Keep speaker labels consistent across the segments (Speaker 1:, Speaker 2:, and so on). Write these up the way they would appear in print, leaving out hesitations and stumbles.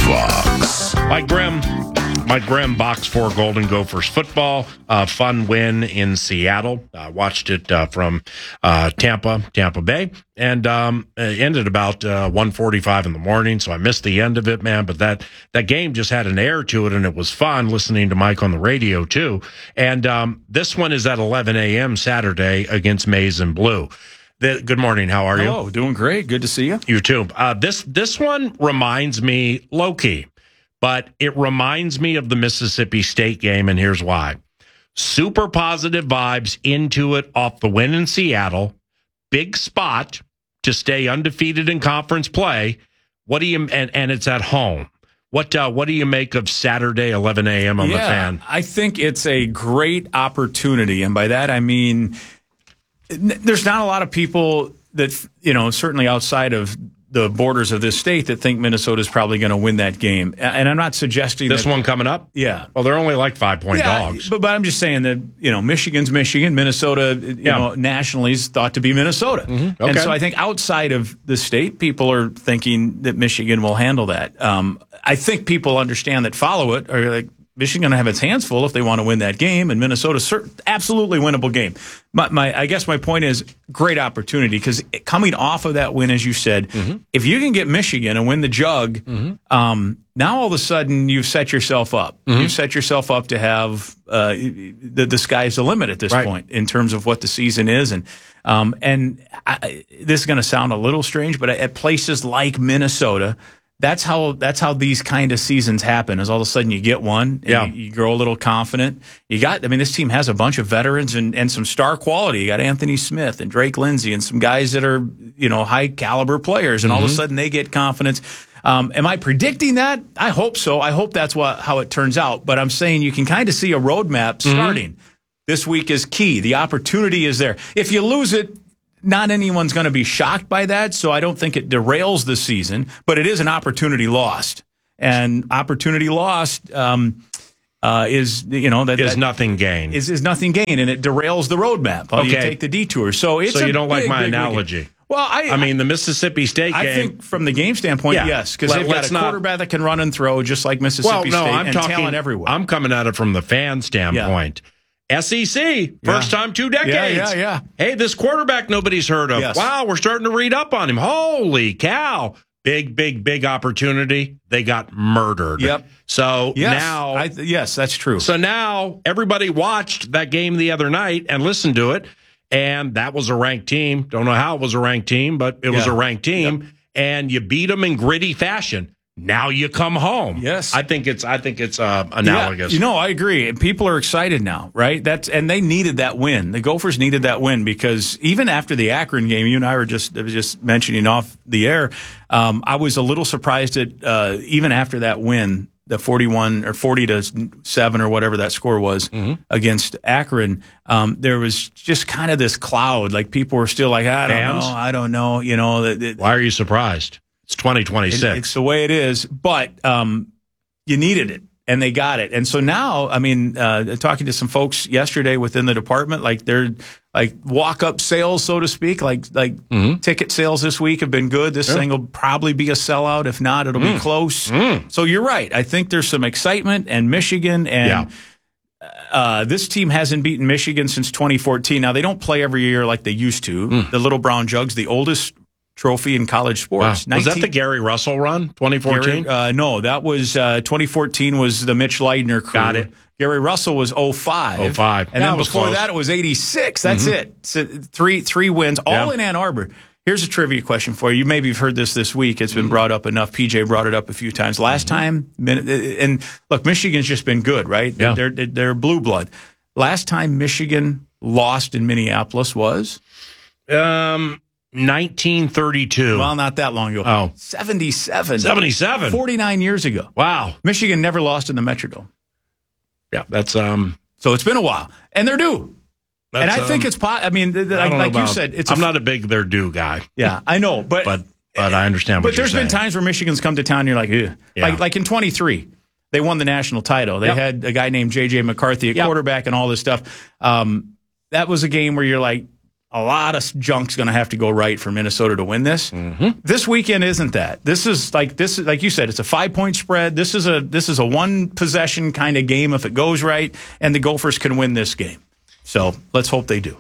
Speaker 1: Vox. Mike Grimm, Box 4 Golden Gophers football. Fun win in Seattle. Watched it from Tampa Bay. And it ended about 1:45 in the morning, so I missed the end of it, man. But that game just had an air to it, and it was fun listening to Mike on the radio, too. And this one is at 11 a.m. Saturday against Maize and Blue. Good morning. How are you?
Speaker 2: Hello. Doing great. Good to see you.
Speaker 1: You too. This one reminds me, low-key, but it reminds me of the Mississippi State game, and here's why. Super positive vibes into it off the win in Seattle. Big spot to stay undefeated in conference play. What do you and it's at home. What do you make of Saturday, 11 a.m. on the Fan?
Speaker 2: I think it's a great opportunity, and by that I mean there's not a lot of people that, certainly outside of the borders of this state, that think Minnesota is probably going to win that game. And I'm not suggesting
Speaker 1: this one coming up.
Speaker 2: Yeah.
Speaker 1: Well, they're only like 5-point dogs.
Speaker 2: But I'm just saying that, Michigan's Michigan, Minnesota, nationally is thought to be Minnesota.
Speaker 1: Mm-hmm. Okay.
Speaker 2: And so I think outside of the state, people are thinking that Michigan will handle that. I think people understand that follow it are like, Michigan's going to have its hands full if they want to win that game, and Minnesota, absolutely winnable game. I guess my point is great opportunity because coming off of that win, as you said, if you can get Michigan and win the jug, now all of a sudden you've set yourself up. You've set yourself up to have the sky's the limit at this point in terms of what the season is. And this is going to sound a little strange, but at places like Minnesota, that's how these kind of seasons happen. Is all of a sudden you get one, and you grow a little confident. This team has a bunch of veterans and some star quality. You got Anthony Smith and Drake Lindsey and some guys that are high caliber players, and all of a sudden they get confidence. Am I predicting that? I hope so. I hope that's how it turns out. But I'm saying you can kind of see a roadmap starting. This week is key. The opportunity is there. If you lose it, not anyone's going to be shocked by that, so I don't think it derails the season, but it is an opportunity lost. And opportunity lost is
Speaker 1: nothing gained.
Speaker 2: Is nothing gained, and it derails the roadmap. You take the detour. So
Speaker 1: you don't like my analogy.
Speaker 2: Weekend. Well, I mean,
Speaker 1: the Mississippi State game.
Speaker 2: I think from the game standpoint, yes, because they've got a quarterback that can run and throw just like Mississippi State, and talent everywhere.
Speaker 1: I'm coming at it from the fan standpoint. Yeah. SEC, first time 2 decades.
Speaker 2: Yeah.
Speaker 1: Hey, this quarterback nobody's heard of.
Speaker 2: Yes.
Speaker 1: Wow, we're starting to read up on him. Holy cow. Big opportunity. They got murdered.
Speaker 2: Yep.
Speaker 1: So now.
Speaker 2: Yes, that's true.
Speaker 1: So now everybody watched that game the other night and listened to it, and that was a ranked team. Don't know how it was a ranked team, but it was a ranked team, and you beat them in gritty fashion. Now you come home.
Speaker 2: Yes,
Speaker 1: I think it's analogous.
Speaker 2: Yeah, I agree. And people are excited now, right? And they needed that win. The Gophers needed that win because even after the Akron game, you and I were just mentioning off the air. I was a little surprised that even after that win, the 41 or 40-7 or whatever that score was against Akron, there was just kind of this cloud. Like people were still like, I don't know.
Speaker 1: Why are you surprised? It's 2026.
Speaker 2: It's the way it is, but you needed it, and they got it. And so now, talking to some folks yesterday within the department, like they're like walk-up sales, so to speak, like ticket sales this week have been good. This thing will probably be a sellout. If not, it'll be close. So you're right. I think there's some excitement, and Michigan and this team hasn't beaten Michigan since 2014. Now, they don't play every year like they used to. The Little Brown Jug's the oldest trophy in college sports.
Speaker 1: Wow. Was that the Gary Russell run, 2014?
Speaker 2: No, that was 2014 was the Mitch Leidner crew.
Speaker 1: Got it.
Speaker 2: Gary Russell was 05.
Speaker 1: 05.
Speaker 2: And then before that, it was 86. That's it. So three wins, all in Ann Arbor. Here's a trivia question for you. Maybe you've heard this week. It's been brought up enough. PJ brought it up a few times. Last time, and look, Michigan's just been good, right?
Speaker 1: Yeah.
Speaker 2: They're blue blood. Last time Michigan lost in Minneapolis was?
Speaker 1: 1932.
Speaker 2: Well, not that long ago.
Speaker 1: Oh.
Speaker 2: 77. 49 years ago.
Speaker 1: Wow.
Speaker 2: Michigan never lost in the Metrodome.
Speaker 1: Yeah, that's
Speaker 2: So it's been a while, and they're due. And I think it's like you said,
Speaker 1: I'm not a big they're due guy.
Speaker 2: Yeah, I know, but
Speaker 1: I understand what you're saying.
Speaker 2: But there's been times where Michigan's come to town, and you're like, ew.
Speaker 1: Yeah.
Speaker 2: Like in 23, they won the national title. They had a guy named J.J. McCarthy at quarterback and all this stuff. That was a game where you're like, a lot of junk's going to have to go right for Minnesota to win this.
Speaker 1: Mm-hmm.
Speaker 2: This weekend isn't that. This is like you said, it's a 5-point spread. This is a one possession kind of game if it goes right, and the Gophers can win this game. So let's hope they do.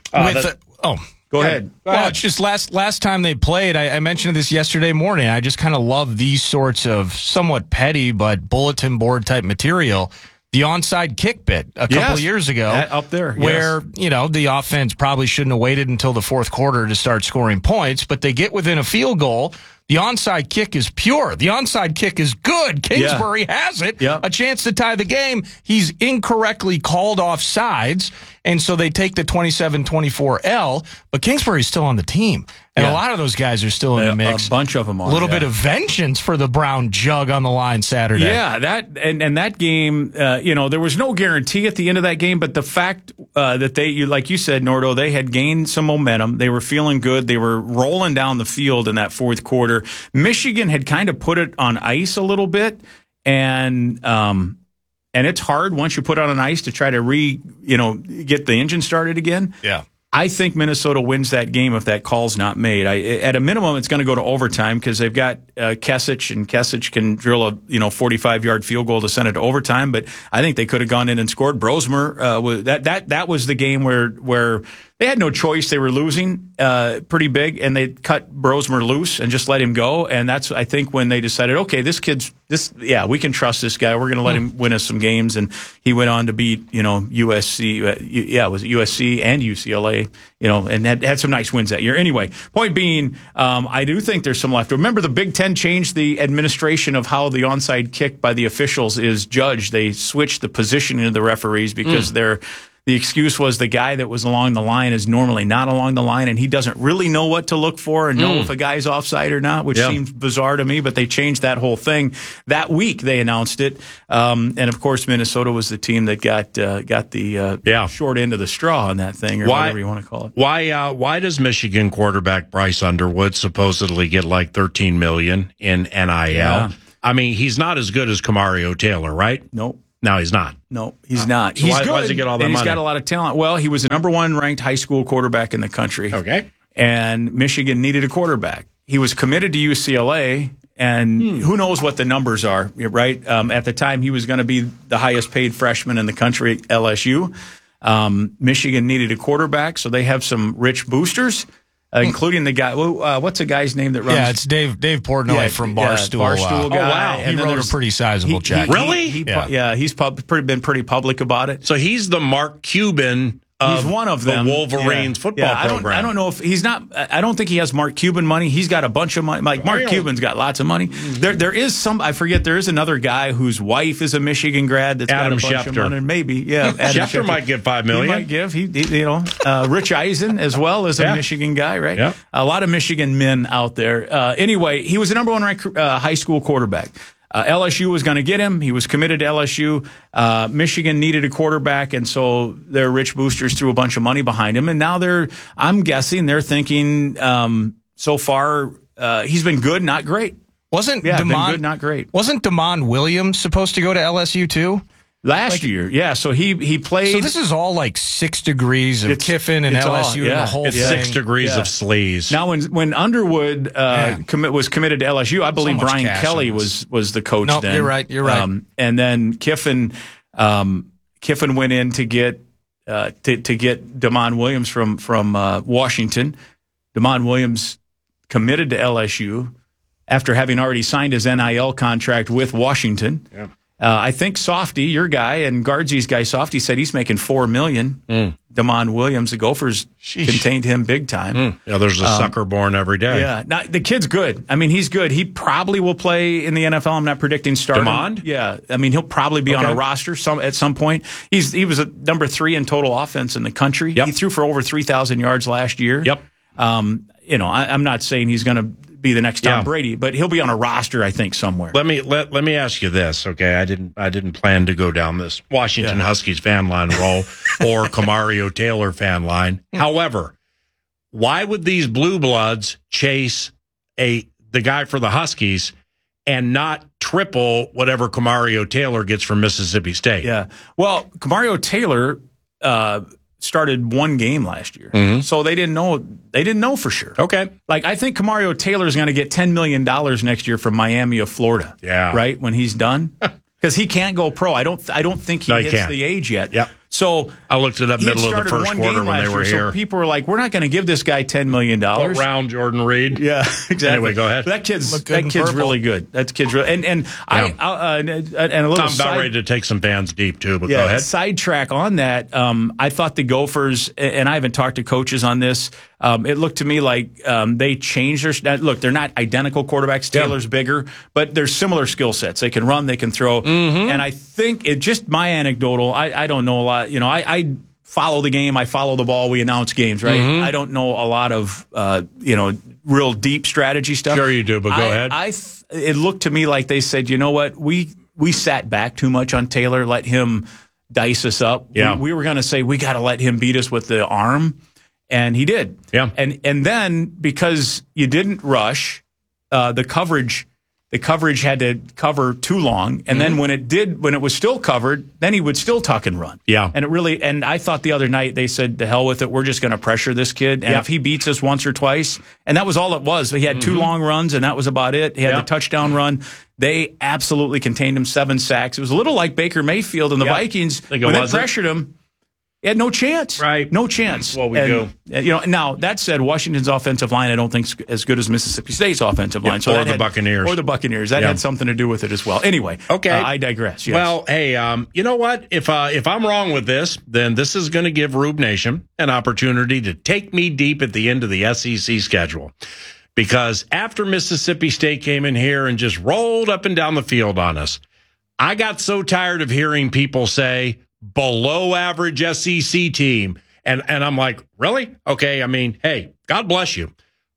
Speaker 2: Go ahead.
Speaker 3: Well, it's just last time they played, I mentioned this yesterday morning. I just kind of love these sorts of somewhat petty but bulletin board type material. The onside kick bit a couple of years ago.
Speaker 2: Up there.
Speaker 3: Where, the offense probably shouldn't have waited until the fourth quarter to start scoring points, but they get within a field goal. The onside kick is pure. The onside kick is good. Kingsbury has it.
Speaker 2: Yep.
Speaker 3: A chance to tie the game. He's incorrectly called off sides, and so they take the 27-24 L, but Kingsbury's still on the team. And a lot of those guys are still in the mix.
Speaker 2: A bunch of them are.
Speaker 3: A little bit of vengeance for the Brown Jug on the line Saturday.
Speaker 2: Yeah, that game, there was no guarantee at the end of that game, but the fact that like you said, Nordo, they had gained some momentum. They were feeling good. They were rolling down the field in that fourth quarter. Michigan had kind of put it on ice a little bit, and it's hard once you put it on ice to try to get the engine started again.
Speaker 3: Yeah.
Speaker 2: I think Minnesota wins that game if that call's not made. At a minimum, it's going to go to overtime because they've got Kesich, and Kesich can drill a 45-yard field goal to send it to overtime. But I think they could have gone in and scored. Brosmer that was the game where they had no choice. They were losing pretty big, and they cut Brosmer loose and just let him go. And that's, I think, when they decided, okay, we can trust this guy. We're going to let him win us some games. And he went on to beat USC. It was USC and UCLA. And had some nice wins that year. Anyway, point being, I do think there's some left. Remember, the Big Ten changed the administration of how the onside kick by the officials is judged. They switched the positioning of the referees because the excuse was the guy that was along the line is normally not along the line, and he doesn't really know what to look for and know if a guy's offside or not, which seems bizarre to me, but they changed that whole thing. That week, they announced it. And, of course, Minnesota was the team that got the short end of the straw on that thing, or whatever you want to call it.
Speaker 1: Why does Michigan quarterback Bryce Underwood supposedly get like $13 million in NIL?
Speaker 2: Yeah.
Speaker 1: I mean, he's not as good as Kamario Taylor, right?
Speaker 2: Nope.
Speaker 1: No, he's not.
Speaker 2: No, he's not.
Speaker 1: So
Speaker 2: He's
Speaker 1: why
Speaker 2: good.
Speaker 1: does he get all that
Speaker 2: and
Speaker 1: money?
Speaker 2: He's got a lot of talent. Well, he was the number 1 ranked high school quarterback in the country.
Speaker 1: Okay.
Speaker 2: And Michigan needed a quarterback. He was committed to UCLA, and who knows what the numbers are, right? At the time, he was going to be the highest paid freshman in the country at LSU. Michigan needed a quarterback, so they have some rich boosters. Including the guy, what's the guy's name that runs?
Speaker 3: Yeah, it's Dave Portnoy from Barstool.
Speaker 2: Barstool guy.
Speaker 1: Oh, wow.
Speaker 3: He wrote a pretty sizable check.
Speaker 1: Really?
Speaker 2: He's been pretty public about it.
Speaker 1: So he's the Mark Cuban
Speaker 2: He's one of them.
Speaker 1: The Wolverines football program.
Speaker 2: I don't know if he's not. I don't think he has Mark Cuban money. He's got a bunch of money. Like Mark Cuban's got lots of money. There is some. I forget. There is another guy whose wife is a Michigan grad. That's
Speaker 1: Adam
Speaker 2: got a bunch
Speaker 1: Schefter.
Speaker 2: of money. Maybe. Yeah. Adam
Speaker 1: Schefter might give $5 million.
Speaker 2: He might give. Rich Eisen as well as a Michigan guy, right?
Speaker 1: Yeah.
Speaker 2: A lot of Michigan men out there. Anyway, he was the number 1 ranked high school quarterback. LSU was going to get him. He was committed to LSU. Michigan needed a quarterback, and so their rich boosters threw a bunch of money behind him. And now I'm guessing they're thinking, so far, he's been good, not great.
Speaker 3: Been
Speaker 2: good, not great.
Speaker 3: Wasn't Damon Williams supposed to go to LSU too?
Speaker 2: Last year, yeah. So he played.
Speaker 3: So this is all like 6 degrees of Kiffin and LSU and the whole
Speaker 1: it's
Speaker 3: thing.
Speaker 1: 6 degrees of sleaze.
Speaker 2: Now, when Underwood was committed to LSU, I believe Brian Kelly was the coach then.
Speaker 3: You're right.
Speaker 2: And then Kiffin went in to get Damon Williams from Washington. Damon Williams committed to LSU after having already signed his NIL contract with Washington.
Speaker 1: Yeah.
Speaker 2: I think Softy, your guy, and Guardsy's guy, Softy, said he's making $4 million. Damon Williams, the Gophers contained him big time.
Speaker 1: Yeah, there's a sucker born every day.
Speaker 2: Yeah, now, the kid's good. I mean, he's good. He probably will play in the NFL. I'm not predicting starting.
Speaker 1: Damon?
Speaker 2: Yeah, I mean, he'll probably be on a roster at some point. He was a number 3 in total offense in the country.
Speaker 1: Yep.
Speaker 2: He threw for over 3,000 yards last year.
Speaker 1: Yep.
Speaker 2: I'm not saying he's going to be the next Tom Brady, but he'll be on a roster, I think, somewhere.
Speaker 1: Let me ask you this, okay? I didn't plan to go down this Washington Huskies fan line role or Kamario Taylor fan line. However, why would these blue bloods chase the guy for the Huskies and not triple whatever Kamario Taylor gets from Mississippi State?
Speaker 2: Yeah. Well, Kamario Taylor started one game last year, so they didn't know. They didn't know for sure.
Speaker 1: Okay,
Speaker 2: like I think Kamario Taylor is going to get $10 million next year from Miami of Florida.
Speaker 1: Yeah,
Speaker 2: right when he's done, because he can't go pro. I don't think he hits the age yet.
Speaker 1: Yeah.
Speaker 2: So
Speaker 1: I looked it up middle of the first quarter when they were here.
Speaker 2: So people were like, "We're not going to give this guy $10 million."
Speaker 1: Around Jordan Reed.
Speaker 2: Yeah, exactly.
Speaker 1: Anyway, go ahead.
Speaker 2: That kid's really good. That kid's really and a little.
Speaker 1: I'm about ready to take some fans deep too, but go ahead.
Speaker 2: Sidetrack on that. I thought the Gophers, and I haven't talked to coaches on this. It looked to me like they changed their. Look, they're not identical quarterbacks. Taylor's bigger, but they're similar skill sets. They can run, they can throw, and I think it just my anecdotal. I don't know a lot. I follow the game. I follow the ball. We announce games, right? I don't know a lot of real deep strategy stuff.
Speaker 1: Sure you do, but go ahead.
Speaker 2: It looked to me like they said, you know what, we sat back too much on Taylor, let him dice us up.
Speaker 1: Yeah.
Speaker 2: We were going to say we got to let him beat us with the arm. And he did.
Speaker 1: Yeah.
Speaker 2: And then because you didn't rush, the coverage had to cover too long. And then when it was still covered, then he would still tuck and run.
Speaker 1: Yeah.
Speaker 2: And I thought the other night they said, to hell with it, we're just going to pressure this kid. And if he beats us once or twice, and that was all it was. He had 2 long runs and that was about it. He had the touchdown run. They absolutely contained him, 7 sacks. It was a little like Baker Mayfield and the Vikings. When they pressured him, he had no chance.
Speaker 1: Right.
Speaker 2: No chance.
Speaker 1: Well, we do.
Speaker 2: Now, that said, Washington's offensive line I don't think is as good as Mississippi State's offensive line.
Speaker 1: Or the Buccaneers.
Speaker 2: Or the Buccaneers. That had something to do with it as well. Anyway,
Speaker 1: okay.
Speaker 2: I digress. Yes.
Speaker 1: Well, hey, you know what? If I'm wrong with this, then this is going to give Rube Nation an opportunity to take me deep at the end of the SEC schedule. Because after Mississippi State came in here and just rolled up and down the field on us, I got so tired of hearing people say, below average SEC team. And I'm like, really? Okay. I mean, hey, God bless you.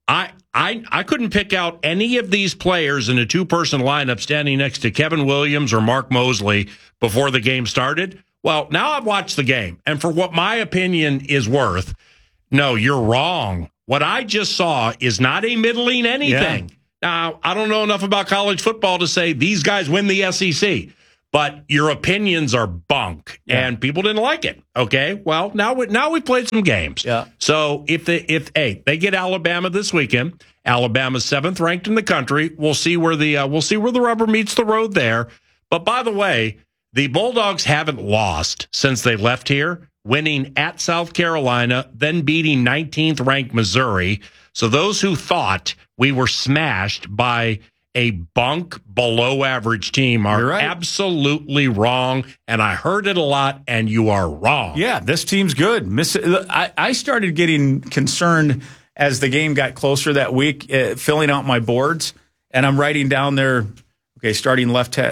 Speaker 1: I couldn't pick out any of these players in a 2-person lineup standing next to Kevin Williams or Mark Mosley before the game started. Well, now I've watched the game, and for what my opinion is worth, no, you're wrong. What I just saw is not a middling anything. Yeah. Now, I don't know enough about college football to say these guys win the SEC. But your opinions are bunk, and people didn't like it. Okay, well now we played some games.
Speaker 2: Yeah.
Speaker 1: So if they get Alabama this weekend, Alabama's 7th ranked in the country. We'll see where the rubber meets the road there. But by the way, the Bulldogs haven't lost since they left here, winning at South Carolina, then beating 19th ranked Missouri. So those who thought we were smashed by a bunk below average team are absolutely wrong, and I heard it a lot, and you are wrong.
Speaker 2: Yeah, this team's good. I started getting concerned as the game got closer that week, filling out my boards, and I'm writing down there, okay, starting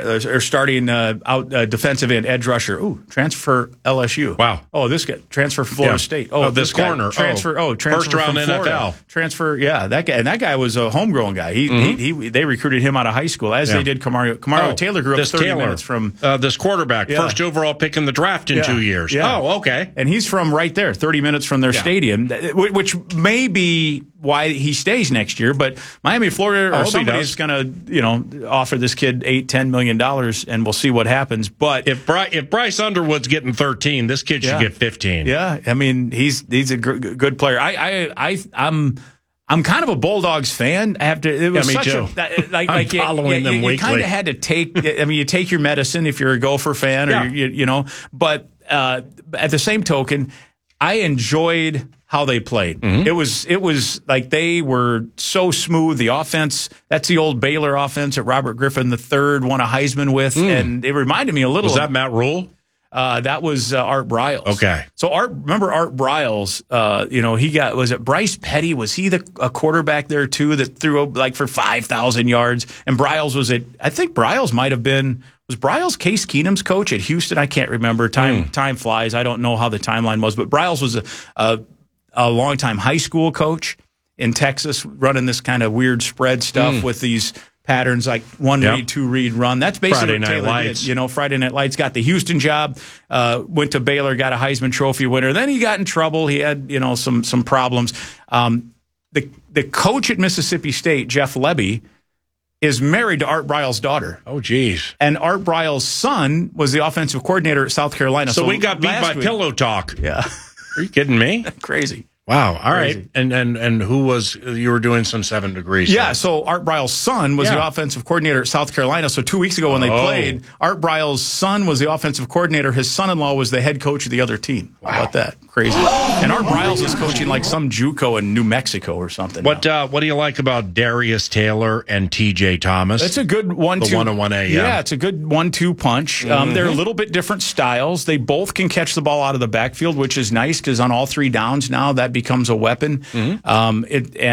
Speaker 2: defensive end, edge rusher. Ooh, transfer LSU.
Speaker 1: Wow.
Speaker 2: Oh, this guy, transfer Florida State.
Speaker 1: Oh, this corner.
Speaker 2: Transfer. Transfer
Speaker 1: first round
Speaker 2: from Florida.
Speaker 1: NFL.
Speaker 2: Transfer. Yeah, that guy. And that guy was a homegrown guy. They recruited him out of high school, as they did Kamario Taylor. Grew up 30 minutes from
Speaker 1: this quarterback, first overall pick in the draft in 2 years.
Speaker 2: Yeah.
Speaker 1: Oh, okay.
Speaker 2: And he's from right there, 30 minutes from their stadium, which may be why he stays next year. But Miami, Florida, or somebody's going to offer this kid $8-10 million, and we'll see what happens. But
Speaker 1: if Bryce Underwood's getting 13, this kid should get 15.
Speaker 2: Yeah, I mean he's a good player. I'm kind of a Bulldogs fan. I have to. It was
Speaker 1: me
Speaker 2: such
Speaker 1: too.
Speaker 2: I'm
Speaker 1: following them weekly.
Speaker 2: You kind of had to take. I mean, you take your medicine if you're a Gopher fan, or But at the same token, I enjoyed how they played. It was like they were so smooth. The offense, that's the old Baylor offense that Robert Griffin III won a Heisman with, and it reminded me a little.
Speaker 1: Was that Matt Rule?
Speaker 2: That was Art Briles.
Speaker 1: Okay.
Speaker 2: So remember Art Briles, was it Bryce Petty? Was he a quarterback there too that threw like for 5,000 yards? And Briles I think Briles might have been, was Briles Case Keenum's coach at Houston? I can't remember. Time flies. I don't know how the timeline was, but Briles was a longtime high school coach in Texas running this kind of weird spread stuff with these patterns like one read, 2 read, run. That's basically what Taylor did. Friday Night Lights, got the Houston job, went to Baylor, got a Heisman Trophy winner. Then he got in trouble. He had some problems. The coach at Mississippi State, Jeff Lebby, is married to Art Briles' daughter.
Speaker 1: Oh, geez.
Speaker 2: And Art Briles' son was the offensive coordinator at South Carolina.
Speaker 1: So we got beat by pillow talk.
Speaker 2: Yeah.
Speaker 1: Are you kidding me?
Speaker 2: Crazy.
Speaker 1: Wow. All
Speaker 2: Crazy.
Speaker 1: right. And who was, you were doing some 7 degrees.
Speaker 2: Yeah. So Art Briles' son was the offensive coordinator at South Carolina. So 2 weeks ago when they played, Art Briles' son was the offensive coordinator. His son-in-law was the head coach of the other team. Wow. How about that? Crazy. And Art Briles is coaching like some JUCO in New Mexico or something.
Speaker 1: What do you like about Darius Taylor and T.J. Thomas?
Speaker 2: It's a good 1-2.
Speaker 1: The 1-1A,
Speaker 2: yeah. It's a good 1-2 punch. They're a little bit different styles. They both can catch the ball out of the backfield, which is nice because on all 3 downs now that becomes a weapon. And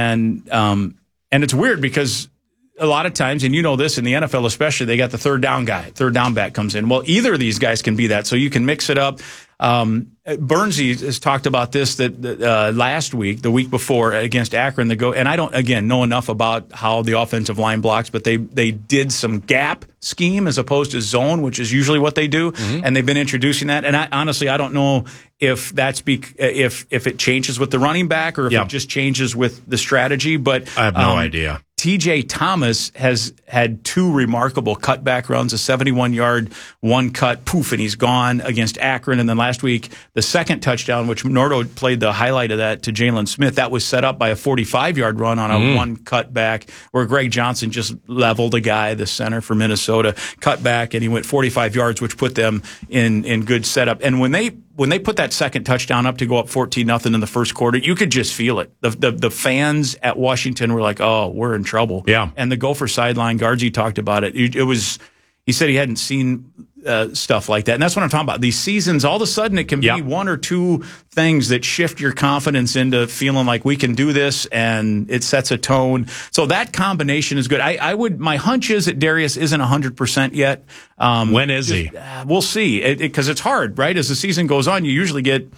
Speaker 2: it's weird because a lot of times, and you know this in the NFL especially, they got the third down back comes in. Well, either of these guys can be that, so you can mix it up. Bernsey has talked about this that last week, the week before against Akron. And I don't again know enough about how the offensive line blocks, but they did some gap scheme as opposed to zone, which is usually what they do, and they've been introducing that. And honestly, I don't know if that's if it changes with the running back or if it just changes with the strategy. But
Speaker 1: I have no idea.
Speaker 2: T.J. Thomas has had 2 remarkable cutback runs, a 71-yard, 1 cut, poof, and he's gone against Akron. And then last week, the second touchdown, which Nordo played the highlight of that to Jalen Smith, that was set up by a 45-yard run on a 1 cut back where Greg Johnson just leveled a guy, the center for Minnesota, cut back, and he went 45 yards, which put them in good setup. And when they put that second touchdown up to go up 14-0 in the first quarter, you could just feel it. The fans at Washington were like, "Oh, we're in trouble."
Speaker 1: Yeah.
Speaker 2: And the Gopher sideline, Guardsy talked about it. He said he hadn't seen stuff like that. And that's what I'm talking about. These seasons, all of a sudden, it can be 1 or 2 things that shift your confidence into feeling like we can do this, and it sets a tone. So that combination is good. My hunch is that Darius isn't 100% yet.
Speaker 1: When is he?
Speaker 2: We'll see. Because it's hard, right? As the season goes on, you usually get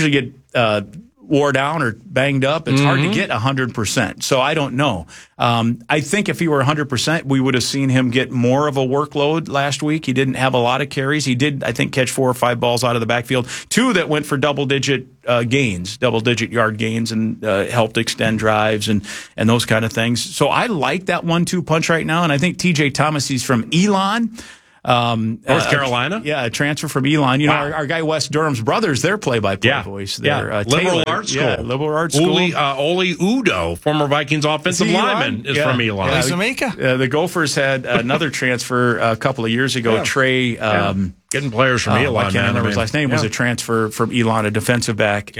Speaker 2: wore down or banged up. It's hard to get 100%. So I don't know. I think if he were 100%, we would have seen him get more of a workload last week. He didn't have a lot of carries. He did, I think, catch 4 or 5 balls out of the backfield, 2 that went for double-digit yard gains, and helped extend drives and those kind of things. So I like that 1-2 punch right now, and I think T.J. Thomas, he's from Elon.
Speaker 1: North Carolina?
Speaker 2: A transfer from Elon. You know, our guy Wes Durham's brothers, their play-by-play voice. There,
Speaker 1: Liberal Arts School.
Speaker 2: Yeah, Liberal Arts School.
Speaker 1: Oli Udo, former Vikings offensive lineman, is from Elon.
Speaker 2: The Gophers had another transfer a couple of years ago, Trey.
Speaker 1: Getting players from Elon.
Speaker 2: I can't remember his last name. Was a transfer from Elon, a defensive back.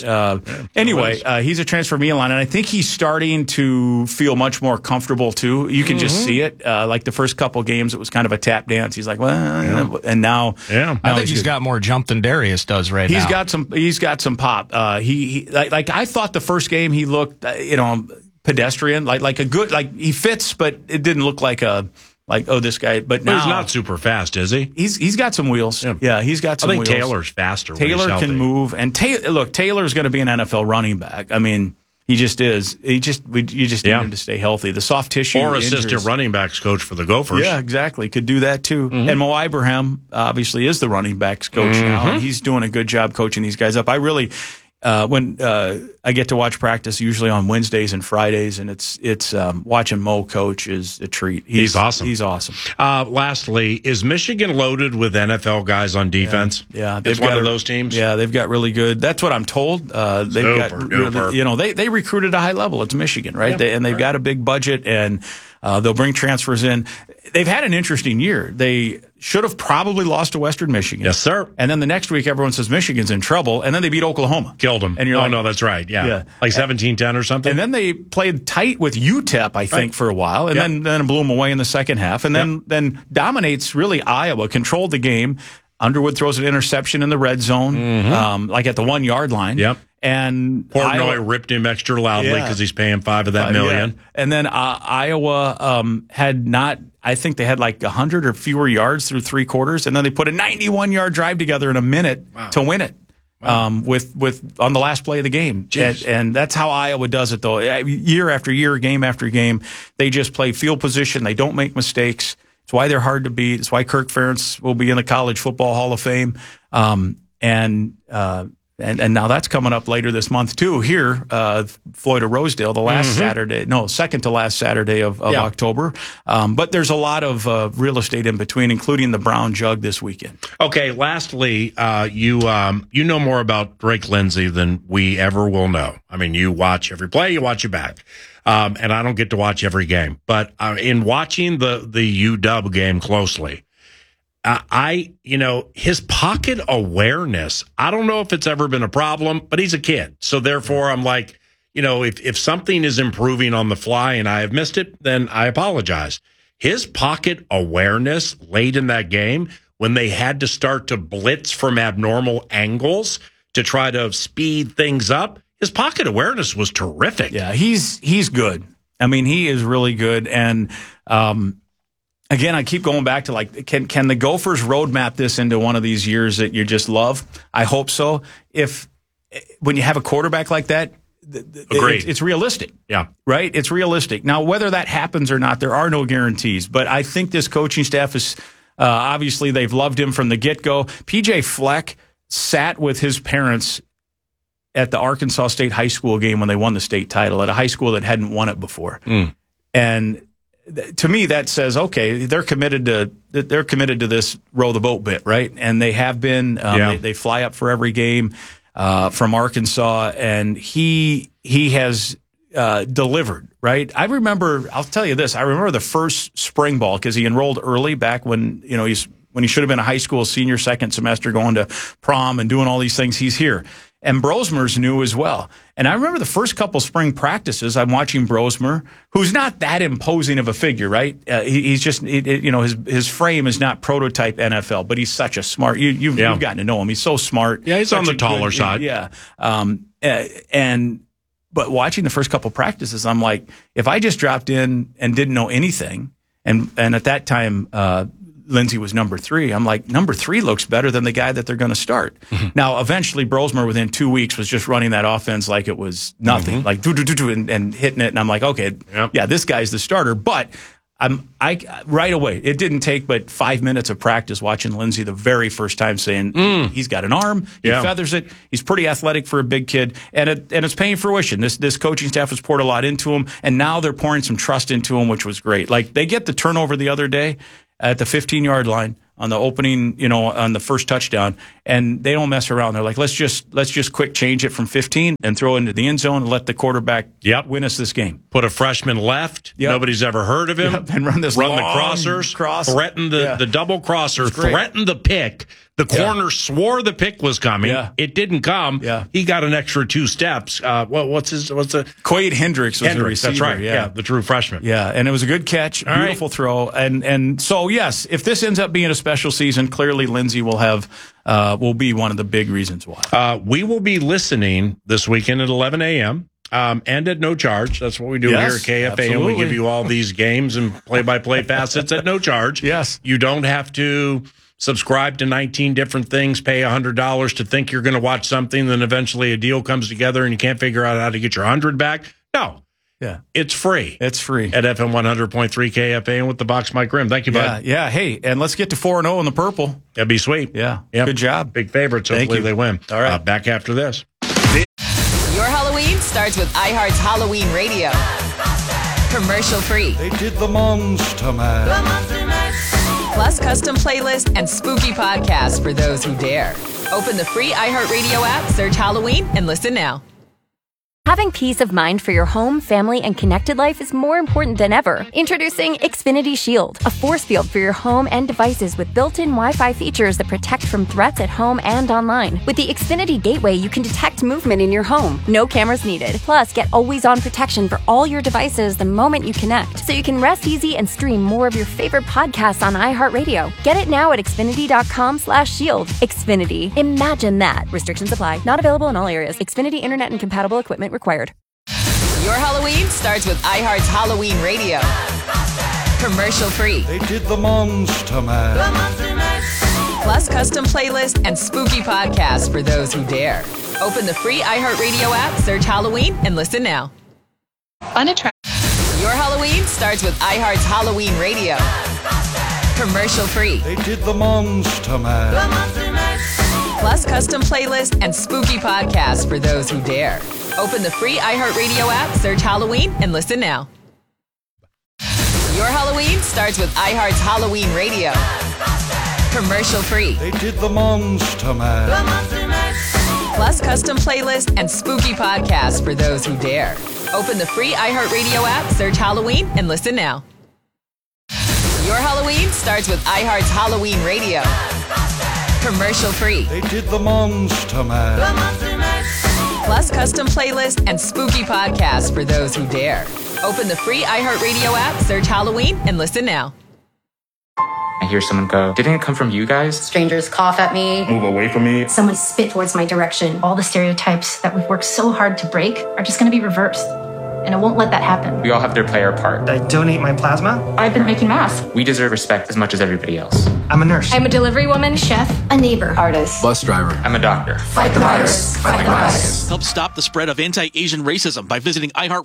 Speaker 2: Anyway, he's a transfer from Elon, and I think he's starting to feel much more comfortable too. You can just see it. Like the first couple games, it was kind of a tap dance. He's like, and now,
Speaker 3: I think he's got more jump than Darius does right now.
Speaker 2: He's got some pop. He I thought the first game he looked, pedestrian, like a good, like he fits, but it didn't look like this guy. But now
Speaker 1: he's not super fast, is he?
Speaker 2: He's got some wheels. Yeah, he's got some wheels.
Speaker 1: I think Taylor's faster.
Speaker 2: Taylor can move, and Taylor's going to be an NFL running back. I mean, he just is. You just need him to stay healthy. The soft tissue
Speaker 1: or assistant running backs coach for the Gophers.
Speaker 2: Yeah, exactly. Could do that too. And Mo Ibrahim obviously is the running backs coach now, and he's doing a good job coaching these guys up. I really. When I get to watch practice, usually on Wednesdays and Fridays, and it's watching Mo coach is a treat.
Speaker 1: He's awesome.
Speaker 2: He's awesome.
Speaker 1: Lastly, is Michigan loaded with NFL guys on defense?
Speaker 2: Yeah,
Speaker 1: it's one of those teams.
Speaker 2: Yeah, they've got really good. That's what I'm told. They've got really, they recruited at a high level. It's Michigan, right? They've got a big budget, and they'll bring transfers in. They've had an interesting year. They should have probably lost to Western Michigan.
Speaker 1: Yes, sir.
Speaker 2: And then the next week, everyone says Michigan's in trouble, and then they beat Oklahoma.
Speaker 1: Killed them.
Speaker 2: And you're
Speaker 1: no, that's right. Yeah. Like 17-10 or something.
Speaker 2: And then they played tight with UTEP, I think, for a while, and then blew them away in the second half, and then dominates really Iowa, controlled the game. Underwood throws an interception in the red zone, like at the 1 yard line.
Speaker 1: Yep.
Speaker 2: And
Speaker 1: Portnoy ripped him extra loudly because he's paying $5 of that million.
Speaker 2: Yeah. And then Iowa had not. I think they had like 100 or fewer yards through 3 quarters, and then they put a 91-yard drive together in a minute to win it. Wow. With on the last play of the game, and that's how Iowa does it though. Year after year, game after game, they just play field position. They don't make mistakes. It's why they're hard to beat. It's why Kirk Ferentz will be in the College Football Hall of Fame. And now that's coming up later this month, too, here, Floyd of Rosedale, the last second to last Saturday of October. But there's a lot of real estate in between, including the Brown Jug this weekend.
Speaker 1: Okay, lastly, you know more about Drake Lindsay than we ever will know. I mean, you watch every play, you watch it back. And I don't get to watch every game. But in watching the UW game closely, his pocket awareness, I don't know if it's ever been a problem, but he's a kid. So therefore, I'm like, if something is improving on the fly and I have missed it, then I apologize. His pocket awareness late in that game, when they had to start to blitz from abnormal angles to try to speed things up, his pocket awareness was terrific.
Speaker 2: Yeah, he's good. I mean, he is really good. And again, I keep going back to like, can the Gophers roadmap this into one of these years that you just love? I hope so. When you have a quarterback like that, it's realistic.
Speaker 1: Yeah.
Speaker 2: Right? It's realistic. Now, whether that happens or not, there are no guarantees. But I think this coaching staff is obviously they've loved him from the get-go. PJ Fleck sat with his parents at the Arkansas State High School game when they won the state title at a high school that hadn't won it before. And to me, that says, okay, they're committed to this row the boat bit, right? And they have been. They fly up for every game from Arkansas, and he has delivered, right? I'll tell you this. I remember the first spring ball because he enrolled early back when he should have been a high school senior, second semester, going to prom and doing all these things. He's here. And Brosmer's new as well. And I remember the first couple spring practices, I'm watching Brosmer, who's not that imposing of a figure, right? He's just, his frame is not prototype NFL, but he's such a smart, you've gotten to know him. He's so smart.
Speaker 1: Yeah, he's on the taller side.
Speaker 2: Yeah. But watching the first couple practices, I'm like, if I just dropped in and didn't know anything, and at that time, Lindsay was number 3. I'm like, number 3 looks better than the guy that they're going to start. Now, eventually, Brosmer within 2 weeks was just running that offense like it was nothing, like and hitting it. And I'm like, okay, this guy's the starter. But I right away, it didn't take but 5 minutes of practice watching Lindsay the very first time, saying he's got an arm, he feathers it, he's pretty athletic for a big kid, and it's paying fruition. This coaching staff has poured a lot into him, and now they're pouring some trust into him, which was great. Like they get the turnover the other day at the 15-yard line on the opening, on the first touchdown, and they don't mess around. They're like, let's just quick change it from 15 and throw it into the end zone and let the quarterback win us this game.
Speaker 1: Put a freshman left. Nobody's ever heard of him.
Speaker 2: And run the
Speaker 1: crossers, threaten the double crosser, threaten the pick. The corner swore the pick was coming. It didn't come. He got an extra 2 steps. What's the
Speaker 2: Quade Hendricks was the receiver.
Speaker 1: That's right. Yeah, the true freshman.
Speaker 2: Yeah, and it was a good catch, beautiful throw. And so yes, if this ends up being a special season, clearly Lindsay will be one of the big reasons why.
Speaker 1: We will be listening this weekend at 11 a.m. And at no charge. That's what we do here at KFA, absolutely. And we give you all these games and play-by-play facets at no charge.
Speaker 2: Yes,
Speaker 1: you don't have to subscribe to 19 different things, pay $100 to think you're going to watch something, then eventually a deal comes together and you can't figure out how to get your 100 back. No.
Speaker 2: Yeah.
Speaker 1: It's free.
Speaker 2: It's free.
Speaker 1: At FM 100.3 KFA and with the box, Mike Grimm. Thank you, bud.
Speaker 2: Yeah. Hey, and let's get to 4-0 in the purple.
Speaker 1: That'd be sweet.
Speaker 2: Yeah.
Speaker 1: Yep.
Speaker 2: Good job.
Speaker 1: Big favorites. Hopefully they win.
Speaker 2: All right.
Speaker 1: Back after this.
Speaker 4: Your Halloween starts with iHeart's Halloween Radio. Commercial free.
Speaker 5: They did the Monster Mash.
Speaker 4: Plus custom playlist and spooky podcasts for those who dare. Open the free iHeartRadio app, search Halloween, and listen now.
Speaker 6: Having peace of mind for your home, family, and connected life is more important than ever. Introducing Xfinity Shield, a force field for your home and devices with built-in Wi-Fi features that protect from threats at home and online. With the Xfinity Gateway, you can detect movement in your home. No cameras needed. Plus, get always-on protection for all your devices the moment you connect, so you can rest easy and stream more of your favorite podcasts on iHeartRadio. Get it now at Xfinity.com/shield. Xfinity. Imagine that. Restrictions apply. Not available in all areas. Xfinity Internet and compatible equipment required.
Speaker 4: Your Halloween starts with iHeart's Halloween Radio. Commercial free.
Speaker 5: They did the Monster Mash.
Speaker 4: Plus custom playlist and spooky podcasts for those who dare. Open the free iHeartRadio app, search Halloween, and listen now. Your Halloween starts with iHeart's Halloween Radio. Commercial free.
Speaker 5: They did the Monster Mash.
Speaker 4: Plus custom playlists and spooky podcasts for those who dare. Open the free iHeartRadio app, search Halloween, and listen now. Your Halloween starts with iHeart's Halloween Radio. Commercial free.
Speaker 5: They did the Monster Mash.
Speaker 4: Plus custom playlists and spooky podcasts for those who dare. Open the free iHeartRadio app, search Halloween, and listen now. Your Halloween starts with iHeart's Halloween Radio. Commercial free.
Speaker 5: They did the Monster Mash.
Speaker 4: Plus custom playlists and spooky podcasts for those who dare. Open the free iHeartRadio app, search Halloween, and listen now.
Speaker 7: I hear someone go, "Didn't it come from you guys?"
Speaker 8: Strangers cough at me.
Speaker 7: Move away from me.
Speaker 8: Someone spit towards my direction. All the stereotypes that we've worked so hard to break are just going to be reversed. And I won't let that happen.
Speaker 7: We all have to play our part.
Speaker 9: I donate my plasma.
Speaker 8: I've been making masks.
Speaker 7: We deserve respect as much as everybody else.
Speaker 9: I'm a nurse.
Speaker 8: I'm a delivery woman, chef, a neighbor, artist,
Speaker 10: bus driver.
Speaker 7: I'm a doctor.
Speaker 8: Fight the virus. Fight the bias.
Speaker 11: Help stop the spread of anti-Asian racism by visiting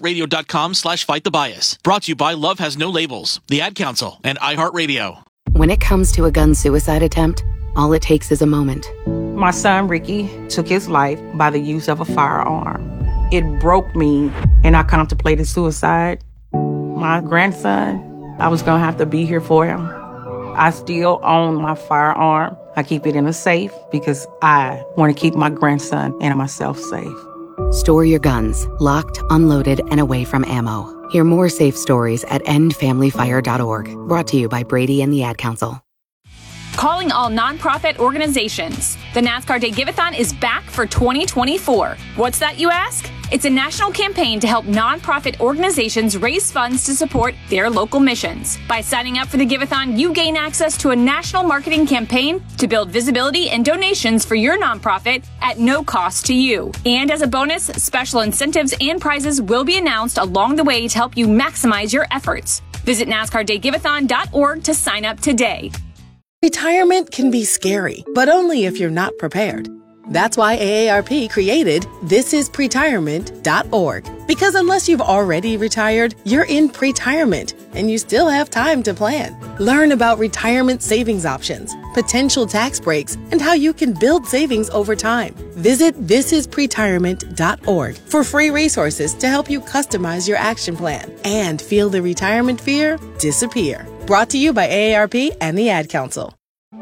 Speaker 11: iHeartRadio.com/fightthebias. Brought to you by Love Has No Labels, the Ad Council, and iHeartRadio.
Speaker 12: When it comes to a gun suicide attempt, all it takes is a moment.
Speaker 13: My son, Ricky, took his life by the use of a firearm. It broke me, and I contemplated suicide. My grandson, I was going to have to be here for him. I still own my firearm. I keep it in a safe because I want to keep my grandson and myself safe.
Speaker 12: Store your guns, locked, unloaded, and away from ammo. Hear more safe stories at endfamilyfire.org. Brought to you by Brady and the Ad Council.
Speaker 14: Calling all nonprofit organizations. The NASCAR Day Give-A-thon is back for 2024. What's that, you ask? It's a national campaign to help nonprofit organizations raise funds to support their local missions. By signing up for the Give-A-thon, you gain access to a national marketing campaign to build visibility and donations for your nonprofit at no cost to you. And as a bonus, special incentives and prizes will be announced along the way to help you maximize your efforts. Visit NASCARDayGiveathon.org to sign up today.
Speaker 15: Retirement can be scary, but only if you're not prepared. That's why AARP created thisispretirement.org. Because unless you've already retired, you're in pretirement, and you still have time to plan. Learn about retirement savings options, potential tax breaks, and how you can build savings over time. Visit thisispretirement.org for free resources to help you customize your action plan and feel the retirement fear disappear. Brought to you by AARP and the Ad Council.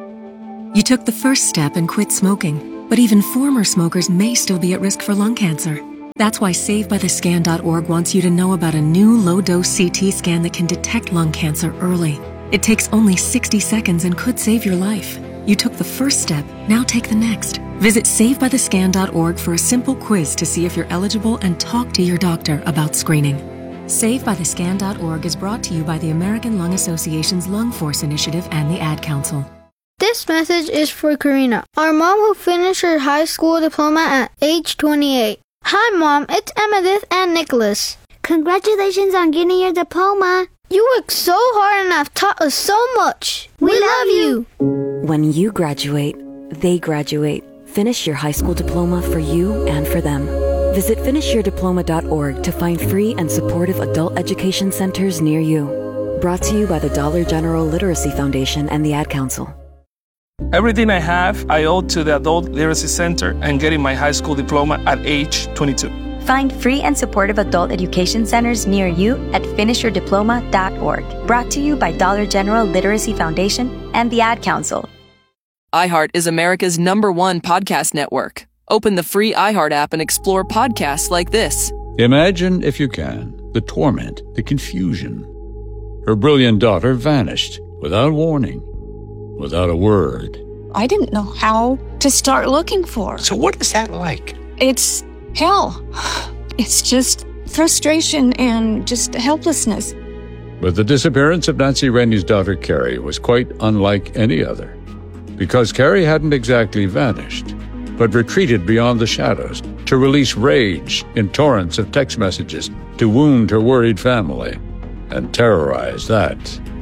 Speaker 16: You took the first step and quit smoking, but even former smokers may still be at risk for lung cancer. That's why SaveByTheScan.org wants you to know about a new low-dose CT scan that can detect lung cancer early. It takes only 60 seconds and could save your life. You took the first step, now take the next. Visit SaveByTheScan.org for a simple quiz to see if you're eligible and talk to your doctor about screening. SaveByTheScan.org is brought to you by the American Lung Association's Lung Force Initiative and the Ad Council.
Speaker 17: This message is for Karina, our mom who finished her high school diploma at age 28. Hi, Mom. It's Emmettith and Nicholas.
Speaker 18: Congratulations on getting your diploma.
Speaker 17: You worked so hard and have taught us so much. We love you.
Speaker 19: When you graduate, they graduate. Finish your high school diploma for you and for them. Visit finishyourdiploma.org to find free and supportive adult education centers near you. Brought to you by the Dollar General Literacy Foundation and the Ad Council.
Speaker 20: Everything I have, I owe to the Adult Literacy Center and getting my high school diploma at age 22.
Speaker 21: Find free and supportive adult education centers near you at finishyourdiploma.org. Brought to you by Dollar General Literacy Foundation and the Ad Council.
Speaker 22: iHeart is America's #1 podcast network. Open the free iHeart app and explore podcasts like this.
Speaker 23: Imagine, if you can, the torment, the confusion. Her brilliant daughter vanished without warning, without a word.
Speaker 24: I didn't know how to start looking for her.
Speaker 10: So what is that like?
Speaker 24: It's hell. It's just frustration and just helplessness.
Speaker 23: But the disappearance of Nancy Rainey's daughter, Carrie, was quite unlike any other. Because Carrie hadn't exactly vanished, but retreated beyond the shadows to release rage in torrents of text messages to wound her worried family and terrorize that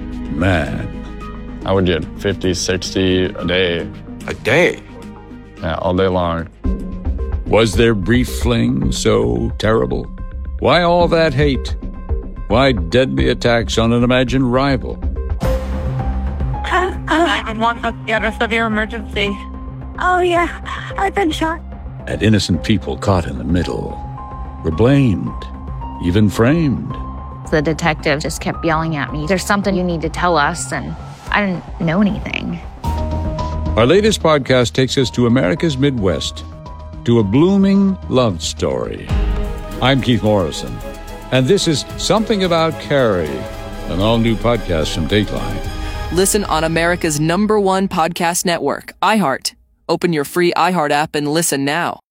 Speaker 23: man.
Speaker 25: I would get 50, 60 a day.
Speaker 10: A day?
Speaker 25: Yeah, all day long.
Speaker 23: Was their brief fling so terrible? Why all that hate? Why deadly attacks on an imagined rival?
Speaker 26: 911, what's the address of your emergency?
Speaker 18: Oh, yeah, I've been shot.
Speaker 23: And innocent people caught in the middle were blamed, even framed.
Speaker 1: The detective just kept yelling at me, "There's something you need to tell us," and I didn't know anything.
Speaker 23: Our latest podcast takes us to America's Midwest, to a blooming love story. I'm Keith Morrison, and this is Something About Carrie, an all-new podcast from Dateline.
Speaker 22: Listen on America's #1 podcast network, iHeart. Open your free iHeart app and listen now.